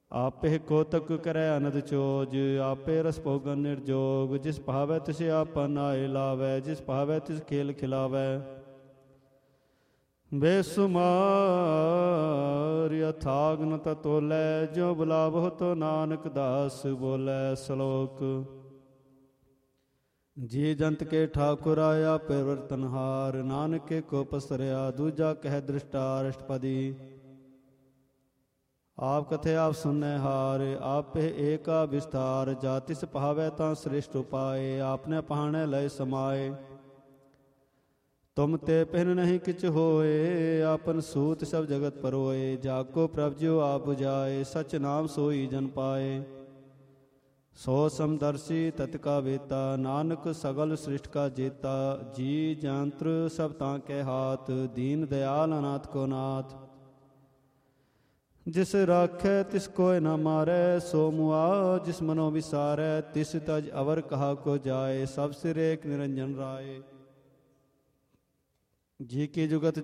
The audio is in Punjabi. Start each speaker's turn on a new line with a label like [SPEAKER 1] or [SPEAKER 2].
[SPEAKER 1] ਆਪੇ ਕੋਤਕ ਕਰੈ ਅਨੰਦ ਚੋਜ, ਆਪੇ ਰਸ ਭੋਗਨ ਨਿਰਜੋਗ। ਜਿਸ ਭਾਵੈ ਤਿਸ ਆਪਨ ਆਏ ਲਾਵੈ, ਜਿਸ ਭਾਵੈ ਤਿਸ ਖੇਲ ਖਿਲਾਵੈ। ਬੇਸੁਮਾਰ ਅਥਾਗ ਨ ਤਤੋਲੈ, ਜਿਉ ਬੁਲਾਵਹੁ ਤੋ ਨਾਨਕ ਦਾਸ ਬੋਲੇ। ਸ਼ਲੋਕ। ਜੀ ਜੰਤ ਕੇ ਠਾਕੁਰ ਆਇਆ ਪਰਿਵਰਤਨਹਾਰ, ਨਾਨਕੇ ਕੋ ਪਸਰਿਆ ਦੂਜਾ ਕਹਿ ਦ੍ਰਿਸ਼ਟਾਰ। ਅਸ਼ਟਪਦੀ। ਆਪ ਕਥੇ ਆਪ ਸੁਨੈ ਹਾਰ, ਆਪੇ ਏਕਾ ਵਿਸਤਾਰ। ਜਾ ਤਿਸ ਭਾਵੈ ਤਾਂ ਸ੍ਰਿਸ਼ਟ ਉਪਾਏ, ਆਪਨੇ ਪਹਾਣੈ ਲਏ ਸਮਾਏ। ਤੁਮ ਤੇ ਪਹਿਨ ਨਹੀਂ ਕਿਛ ਹੋਏ, ਆਪਨ ਸੂਤ ਸਭ ਜਗਤ ਪਰੋਏ। ਜਾ ਕੋ ਪ੍ਰਭ ਜਿਉ ਆਪ 부ਝਾਏ, ਸਚ ਨਾਮ ਸੋਈ ਜਨ ਪਾਏ। ਸੋ ਸਮਦਰਸ਼ੀ ਤਤ ਕਾ ਵੇਤਾ, ਨਾਨਕ ਸਗਲ ਸ੍ਰਿਸ਼ਟ ਕਾ ਜੇਤਾ। ਜੀ ਜੰਤਰ ਸਭ ਤਾਂ ਕੇ ਹਾਥ, ਦੀਨ ਦਇਆਲ ਅਨਾਥ ਕੋ ਨਾਥ। ਜਿਸ ਰਾਖੈ ਤਿਸ ਕੋਇ ਨਾ ਮਾਰੈ, ਸੋ ਮੁਆ ਜਿਸ ਮਨੋ ਵਿਸਾਰੈ। ਤਿਸ ਤਜ ਅਵਰ ਕਹਾ ਕੋ ਜਾਏ, ਸਭ ਸਿਰ ਏਕ ਨਿਰੰਜਨ ਰਾਏ। ਜੀ ਕੀ ਜੁਗਤ